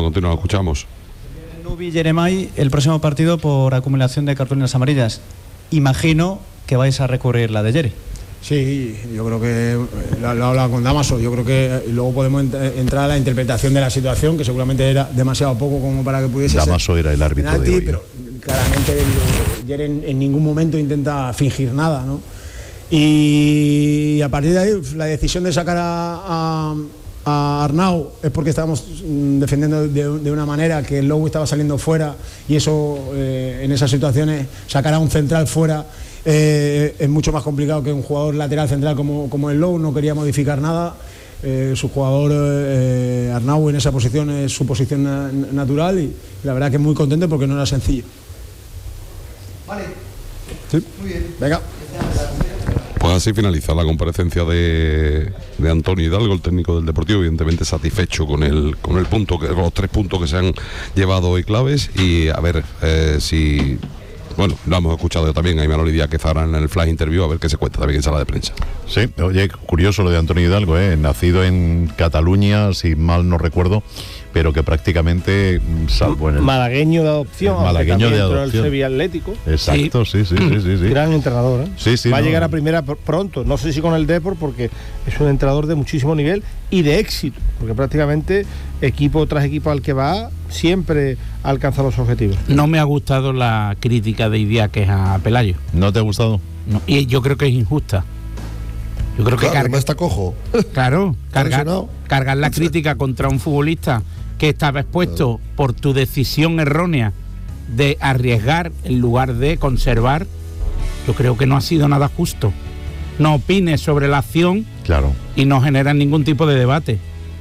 escuchamos. Nubi Jeremai, el próximo partido por acumulación de cartulinas amarillas. Imagino que vais a recurrir la de Jerry. Sí, yo creo que lo he hablado con Damaso. Yo creo que luego podemos entrar a la interpretación de la situación, que seguramente era demasiado poco como para que pudiese Damaso era el árbitro penalti, de hoy. pero claramente Jerry en ningún momento intenta fingir nada, ¿no? Y a partir de ahí la decisión de sacar a Arnau es porque estábamos defendiendo de una manera que el Lobo estaba saliendo fuera, y eso en esas situaciones sacar a un central fuera es mucho más complicado que un jugador lateral central como el Lobo. No quería modificar nada. Su jugador Arnau en esa posición es su posición natural, y la verdad que muy contento porque no era sencillo. Vale. Sí. Muy bien. Venga. Pues así finaliza la comparecencia de Antonio Hidalgo, el técnico del Deportivo, evidentemente satisfecho con el punto, los 3 puntos que se han llevado hoy claves, y a ver si... Bueno, lo hemos escuchado también a Imanol Díaz Quezara en el flash interview, a ver qué se cuenta también en sala de prensa. Sí, oye, curioso lo de Antonio Hidalgo, nacido en Cataluña, si mal no recuerdo, pero que prácticamente, salvo en el... Malagueño de adopción, malagueño de adopción. Entró el Sevilla Atlético. Exacto, sí. Gran entrenador, Sí, va a llegar a primera pronto, no sé si con el Depor, porque es un entrenador de muchísimo nivel y de éxito, porque prácticamente equipo tras equipo al que va siempre alcanza los objetivos. No me ha gustado la crítica de Idiáquez a Pelayo. ¿No te ha gustado? No, y yo creo que es injusta. Yo creo que está cojo. Claro, cargar la crítica contra un futbolista que estaba expuesto por tu decisión errónea de arriesgar en lugar de conservar, yo creo que no ha sido nada justo. No opines sobre la acción, claro, y no generas ningún tipo de debate.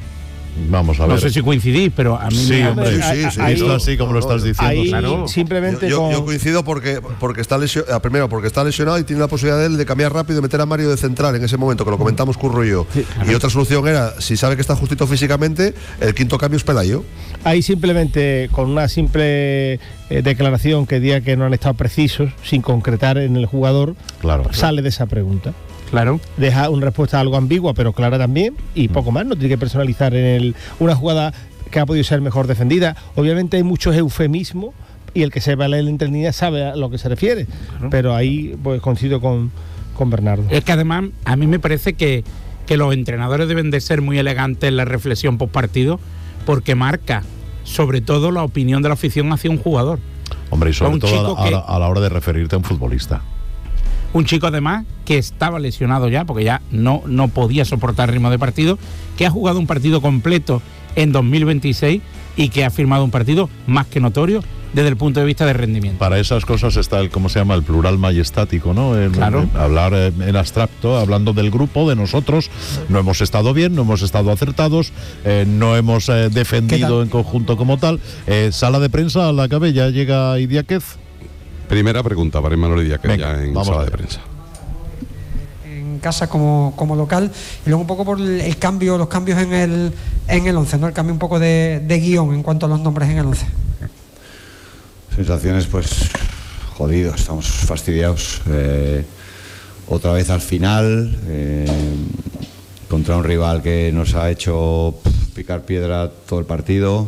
Vamos a ver. No sé si coincidís, pero a mí sí, hombre, esto así como lo estás diciendo. Ahí, claro. Simplemente yo coincido porque está lesionado, primero porque está lesionado y tiene la posibilidad de él de cambiar rápido y meter a Mario de central en ese momento, que lo comentamos Curro y yo. Sí, claro. Y otra solución era, si sabe que está justito físicamente, el quinto cambio es Pelayo. Ahí simplemente con una simple declaración que diga que no han estado precisos, sin concretar en el jugador, sale de esa pregunta. Claro. Deja una respuesta algo ambigua, pero clara también, y poco más. No tiene que personalizar una jugada que ha podido ser mejor defendida. Obviamente hay muchos eufemismos, y el que sepa leer la entendida sabe a lo que se refiere. Claro. Pero ahí pues coincido con Bernardo. Es que además a mí me parece que los entrenadores deben de ser muy elegantes en la reflexión post partido, porque marca sobre todo la opinión de la afición hacia un jugador. Hombre, y sobre todo a la hora de referirte a un futbolista. Un chico además que estaba lesionado ya, porque ya no podía soportar el ritmo de partido, que ha jugado un partido completo en 2026 y que ha firmado un partido más que notorio desde el punto de vista de rendimiento. Para esas cosas está el plural majestático, ¿no? Claro. Hablar en abstracto, hablando del grupo, de nosotros. No hemos estado bien, no hemos estado acertados, no hemos defendido en conjunto como tal. Sala de prensa a la cabe, ya llega Idiáquez. Primera pregunta para Imanol Díaz, que ya en sala de prensa. En casa como local, y luego un poco por los cambios en el 11, ¿no? El cambio un poco de guión en cuanto a los nombres en el 11. Sensaciones, pues, jodidos, estamos fastidiados. Otra vez al final, contra un rival que nos ha hecho picar piedra todo el partido.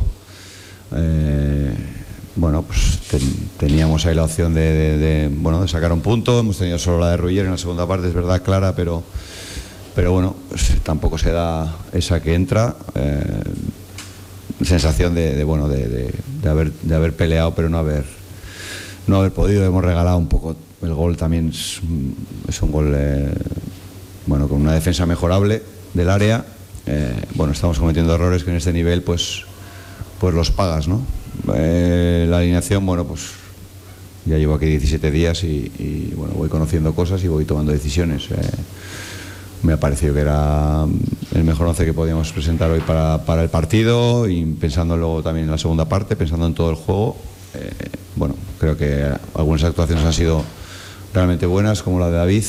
Bueno, pues teníamos ahí la opción de sacar un punto. Hemos tenido solo la de Ruller en la segunda parte, es verdad, clara, pero bueno, pues tampoco se da esa que entra. Sensación de haber peleado, pero no haber podido. Hemos regalado un poco. El gol también es un gol con una defensa mejorable del área. Estamos cometiendo errores que en este nivel pues los pagas, ¿no? La alineación, pues ya llevo aquí 17 días y voy conociendo cosas y voy tomando decisiones. Me ha parecido que era el mejor 11 que podíamos presentar hoy para el partido, y pensando luego también en la segunda parte, pensando en todo el juego. Creo que algunas actuaciones han sido realmente buenas, como la de David.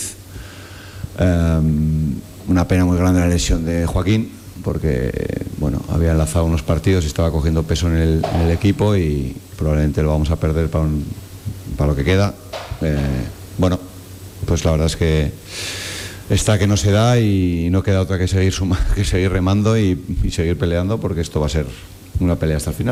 Una pena muy grande la lesión de Joaquín, porque había enlazado unos partidos y estaba cogiendo peso en el equipo, y probablemente lo vamos a perder para lo que queda. Pues la verdad es que está que no se da, y no queda otra que seguir remando y seguir peleando, porque esto va a ser una pelea hasta el final.